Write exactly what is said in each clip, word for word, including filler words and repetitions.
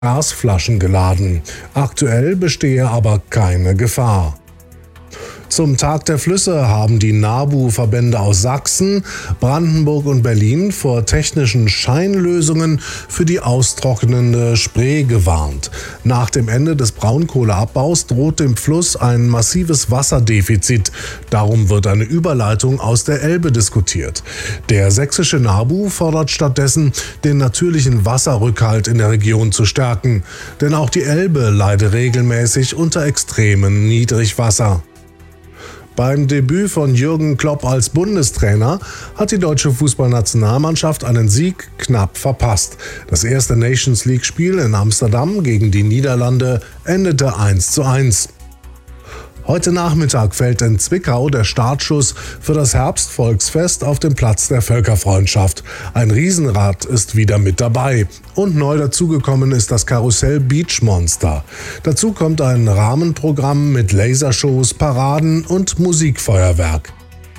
Gasflaschen geladen. Aktuell bestehe aber keine Gefahr. Zum Tag der Flüsse haben die NABU-Verbände aus Sachsen, Brandenburg und Berlin vor technischen Scheinlösungen für die austrocknende Spree gewarnt. Nach dem Ende des Braunkohleabbaus droht dem Fluss ein massives Wasserdefizit. Darum wird eine Überleitung aus der Elbe diskutiert. Der sächsische NABU fordert stattdessen, den natürlichen Wasserrückhalt in der Region zu stärken. Denn auch die Elbe leide regelmäßig unter extremem Niedrigwasser. Beim Debüt von Jürgen Klopp als Bundestrainer hat die deutsche Fußballnationalmannschaft einen Sieg knapp verpasst. Das erste Nations-League-Spiel in Amsterdam gegen die Niederlande endete eins zu eins. Heute Nachmittag fällt in Zwickau der Startschuss für das Herbstvolksfest auf dem Platz der Völkerfreundschaft. Ein Riesenrad ist wieder mit dabei. Und neu dazugekommen ist das Karussell Beach Monster. Dazu kommt ein Rahmenprogramm mit Lasershows, Paraden und Musikfeuerwerk.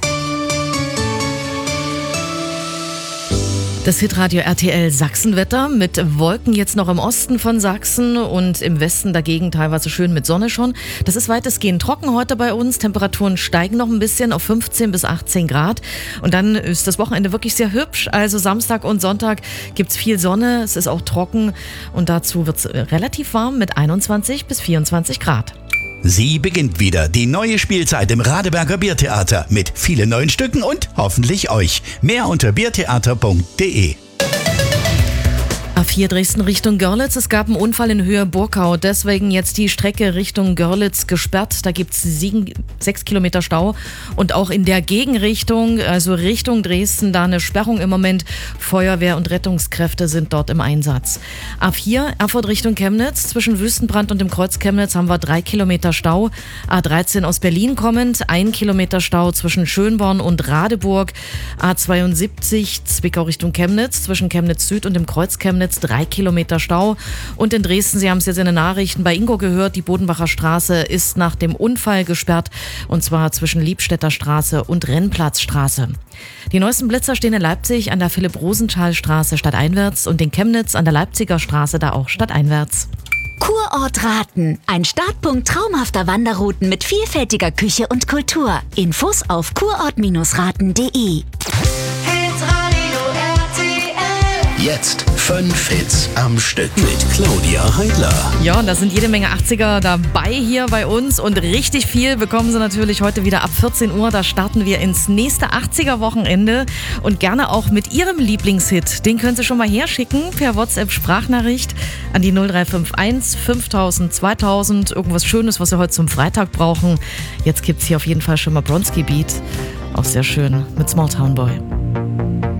Das Hitradio R T L Sachsenwetter mit Wolken jetzt noch im Osten von Sachsen und im Westen dagegen teilweise schön mit Sonne schon. Das ist weitestgehend trocken heute bei uns. Temperaturen steigen noch ein bisschen auf fünfzehn bis achtzehn Grad. Und dann ist das Wochenende wirklich sehr hübsch. Also Samstag und Sonntag gibt's viel Sonne. Es ist auch trocken und dazu wird's relativ warm mit einundzwanzig bis vierundzwanzig Grad. Sie beginnt wieder, die neue Spielzeit im Radeberger Biertheater mit vielen neuen Stücken und hoffentlich euch. Mehr unter biertheater punkt de. A vier Dresden Richtung Görlitz. Es gab einen Unfall in Höhe Burkau. Deswegen jetzt die Strecke Richtung Görlitz gesperrt. Da gibt es sechs Kilometer Stau. Und auch in der Gegenrichtung, also Richtung Dresden, da eine Sperrung im Moment. Feuerwehr und Rettungskräfte sind dort im Einsatz. A vier Erfurt Richtung Chemnitz. Zwischen Wüstenbrand und dem Kreuz Chemnitz haben wir drei Kilometer Stau. A dreizehn aus Berlin kommend. Ein Kilometer Stau zwischen Schönborn und Radeburg. A zweiundsiebzig Zwickau Richtung Chemnitz. Zwischen Chemnitz Süd und dem Kreuz Chemnitz. Drei Kilometer Stau. Und in Dresden, Sie haben es jetzt in den Nachrichten bei Ingo gehört, die Bodenbacher Straße ist nach dem Unfall gesperrt. Und zwar zwischen Liebstädter Straße und Rennplatzstraße. Die neuesten Blitzer stehen in Leipzig an der Philipp-Rosenthal-Straße stadteinwärts und in Chemnitz an der Leipziger Straße da auch stadteinwärts. Kurort Raten. Ein Startpunkt traumhafter Wanderrouten mit vielfältiger Küche und Kultur. Infos auf kurort raten punkt de. Jetzt fünf Hits am Stück mit Claudia Heidler. Ja, und da sind jede Menge achtziger dabei hier bei uns und richtig viel bekommen Sie natürlich heute wieder ab vierzehn Uhr. Da starten wir ins nächste achtziger-Wochenende und gerne auch mit Ihrem Lieblingshit. Den können Sie schon mal herschicken per WhatsApp-Sprachnachricht an die null drei fünf eins fünftausend zweitausend. Irgendwas Schönes, was Sie heute zum Freitag brauchen. Jetzt gibt's hier auf jeden Fall schon mal Bronski Beat. Auch sehr schön mit Small Town Boy.